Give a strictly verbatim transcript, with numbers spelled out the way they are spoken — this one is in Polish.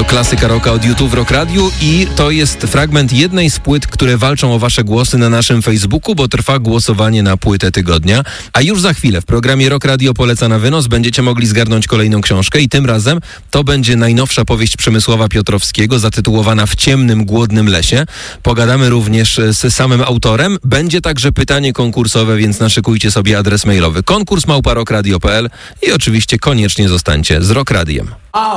klasyka rocka od YouTube w Rock Radiu i to jest fragment jednej z płyt, które walczą o wasze głosy na naszym Facebooku, bo trwa głosowanie na płytę tygodnia. A już za chwilę w programie Rock Radio Poleca na wynos będziecie mogli zgarnąć kolejną książkę i tym razem to będzie najnowsza powieść Przemysława Piotrowskiego zatytułowana W ciemnym, głodnym lesie. Pogadamy również z samym autorem. Będzie także pytanie konkursowe, więc naszykujcie sobie adres mailowy konkurs małpa rock radio kropka p l i oczywiście koniecznie zostańcie z Rock Radiem.